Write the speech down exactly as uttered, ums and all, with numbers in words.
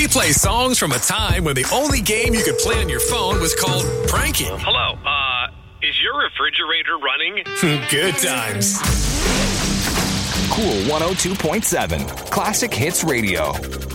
We play songs from a time when the only game you could play on your phone was called pranking. Hello, uh, is your refrigerator running? Good times. Cool one oh two point seven. Classic Hits Radio.